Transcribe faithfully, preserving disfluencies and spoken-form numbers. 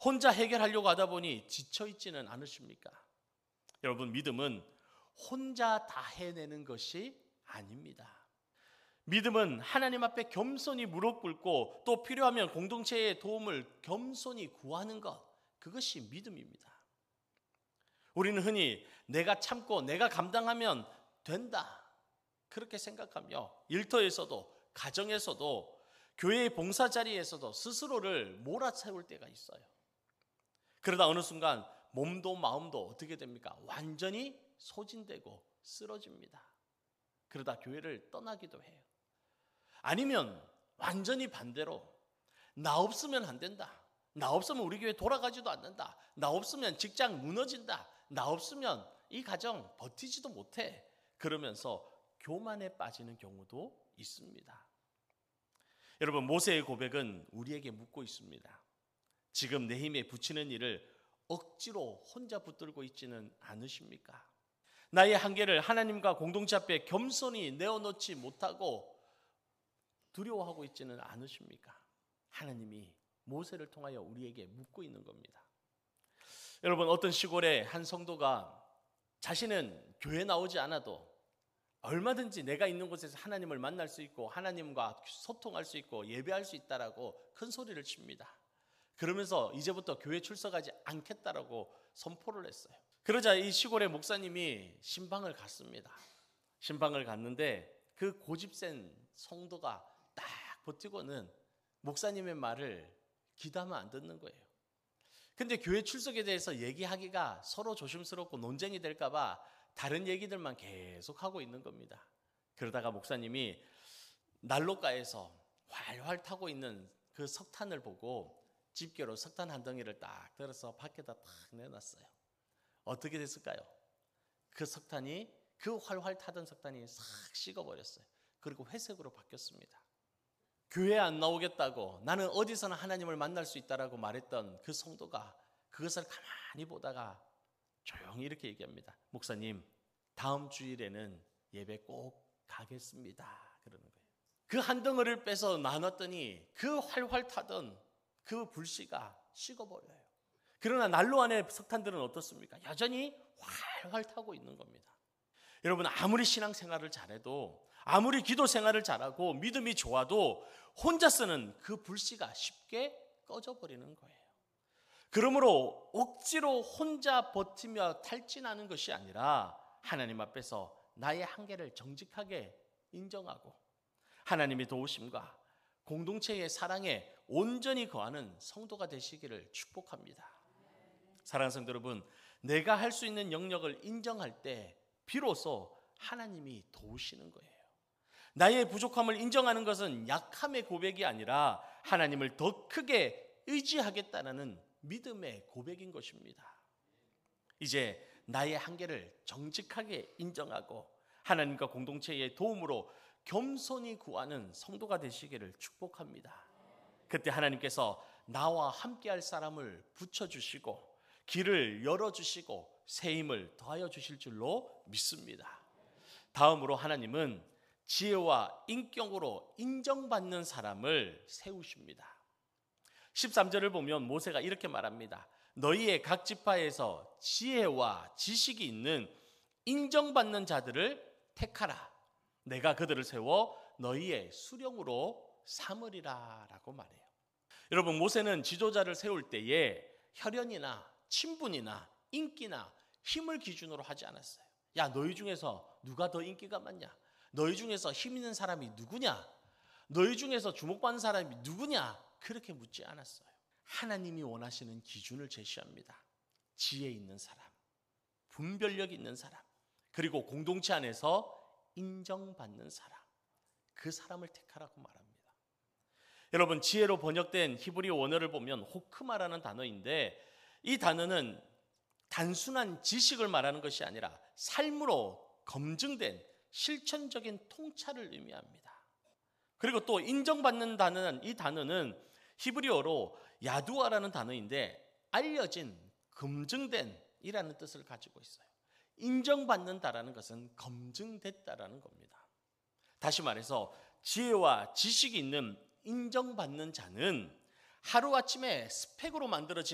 혼자 해결하려고 하다 보니 지쳐있지는 않으십니까? 여러분, 믿음은 혼자 다 해내는 것이 아닙니다. 믿음은 하나님 앞에 겸손히 무릎 꿇고 또 필요하면 공동체의 도움을 겸손히 구하는 것, 그것이 믿음입니다. 우리는 흔히 내가 참고 내가 감당하면 된다, 그렇게 생각하며 일터에서도 가정에서도 교회의 봉사 자리에서도 스스로를 몰아세울 때가 있어요. 그러다 어느 순간 몸도 마음도 어떻게 됩니까? 완전히 소진되고 쓰러집니다. 그러다 교회를 떠나기도 해요. 아니면 완전히 반대로 나 없으면 안 된다, 나 없으면 우리 교회 돌아가지도 않는다, 나 없으면 직장 무너진다, 나 없으면 이 가정 버티지도 못해, 그러면서 교만에 빠지는 경우도 있습니다. 여러분, 모세의 고백은 우리에게 묻고 있습니다. 지금 내 힘에 부치는 일을 억지로 혼자 붙들고 있지는 않으십니까? 나의 한계를 하나님과 공동체 앞에 겸손히 내어놓지 못하고 두려워하고 있지는 않으십니까? 하나님이 모세를 통하여 우리에게 묻고 있는 겁니다. 여러분, 어떤 시골의 한 성도가 자신은 교회 나오지 않아도 얼마든지 내가 있는 곳에서 하나님을 만날 수 있고 하나님과 소통할 수 있고 예배할 수 있다라고 큰 소리를 칩니다. 그러면서 이제부터 교회 출석하지 않겠다라고 선포를 했어요. 그러자 이 시골의 목사님이 신방을 갔습니다. 신방을 갔는데 그 고집센 성도가 딱 버티고는 목사님의 말을 귀담아 안 듣는 거예요. 근데 교회 출석에 대해서 얘기하기가 서로 조심스럽고 논쟁이 될까 봐 다른 얘기들만 계속 하고 있는 겁니다. 그러다가 목사님이 난로가에서 활활 타고 있는 그 석탄을 보고 집게로 석탄 한 덩이를 딱 들어서 밖에다 딱 내놨어요. 어떻게 됐을까요? 그 석탄이, 그 활활 타던 석탄이 싹 식어버렸어요. 그리고 회색으로 바뀌었습니다. 교회 안 나오겠다고, 나는 어디서나 하나님을 만날 수 있다라고 말했던 그 성도가 그것을 가만히 보다가 조용히 이렇게 얘기합니다. 목사님, 다음 주일에는 예배 꼭 가겠습니다, 그러는 거예요. 그 한 덩어리를 빼서 나눴더니 그 활활 타던 그 불씨가 식어버려요. 그러나 난로 안에 석탄들은 어떻습니까? 여전히 활활 타고 있는 겁니다. 여러분, 아무리 신앙생활을 잘해도, 아무리 기도 생활을 잘하고 믿음이 좋아도 혼자서는 그 불씨가 쉽게 꺼져버리는 거예요. 그러므로 억지로 혼자 버티며 탈진하는 것이 아니라 하나님 앞에서 나의 한계를 정직하게 인정하고 하나님의 도우심과 공동체의 사랑에 온전히 거하는 성도가 되시기를 축복합니다. 사랑하는 성도 여러분, 내가 할 수 있는 영역을 인정할 때 비로소 하나님이 도우시는 거예요. 나의 부족함을 인정하는 것은 약함의 고백이 아니라 하나님을 더 크게 의지하겠다는 믿음의 고백인 것입니다. 이제 나의 한계를 정직하게 인정하고 하나님과 공동체의 도움으로 겸손히 구하는 성도가 되시기를 축복합니다. 그때 하나님께서 나와 함께할 사람을 붙여주시고 길을 열어주시고 새 힘을 더하여 주실 줄로 믿습니다. 다음으로 하나님은 지혜와 인격으로 인정받는 사람을 세우십니다. 십삼 절을 보면 모세가 이렇게 말합니다. 너희의 각 지파에서 지혜와 지식이 있는 인정받는 자들을 택하라. 내가 그들을 세워 너희의 수령으로 삼으리라 라고 말해요. 여러분, 모세는 지도자를 세울 때에 혈연이나 친분이나 인기나 힘을 기준으로 하지 않았어요. 야, 너희 중에서 누가 더 인기가 많냐? 너희 중에서 힘 있는 사람이 누구냐? 너희 중에서 주목받는 사람이 누구냐? 그렇게 묻지 않았어요. 하나님이 원하시는 기준을 제시합니다. 지혜 있는 사람, 분별력 있는 사람, 그리고 공동체 안에서 인정받는 사람, 그 사람을 택하라고 말합니다. 여러분, 지혜로 번역된 히브리어 원어를 보면 호크마라는 단어인데 이 단어는 단순한 지식을 말하는 것이 아니라 삶으로 검증된 실천적인 통찰을 의미합니다. 그리고 또 인정받는 단어는, 이 단어는 히브리어로 야두아라는 단어인데 알려진, 검증된 이라는 뜻을 가지고 있어요. 인정받는다라는 것은 검증됐다라는 겁니다. 다시 말해서 지혜와 지식이 있는 인정받는 자는 하루아침에 스펙으로 만들어진